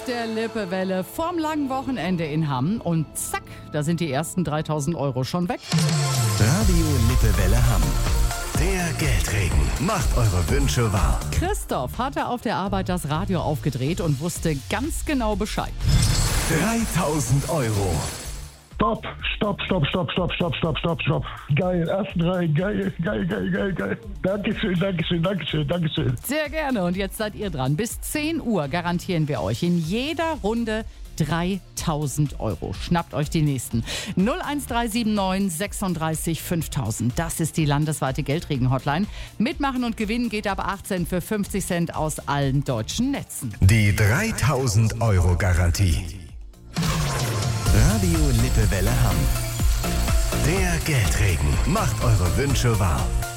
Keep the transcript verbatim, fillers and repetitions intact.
der Lippewelle vorm langen Wochenende in Hamm und zack, da sind die ersten dreitausend Euro schon weg. Radio Lippewelle Hamm. Der Geldregen macht eure Wünsche wahr. Christoph hatte auf der Arbeit das Radio aufgedreht und wusste ganz genau Bescheid. dreitausend Euro. Stopp, stopp, stopp, stopp, stopp, stopp, stopp, stopp, stopp. Geil, ersten drei, geil, geil, geil, geil, geil. Dankeschön, Dankeschön, Dankeschön, Dankeschön. Sehr gerne und jetzt seid ihr dran. Bis zehn Uhr garantieren wir euch in jeder Runde dreitausend Euro. Schnappt euch die nächsten. null eins drei sieben neun sechsunddreißig fünftausend. Das ist die landesweite Geldregen-Hotline. Mitmachen und gewinnen geht ab achtzehn für fünfzig Cent aus allen deutschen Netzen. Die dreitausend Euro Garantie. Radio Lippewelle Hamm. Der Geldregen macht eure Wünsche wahr.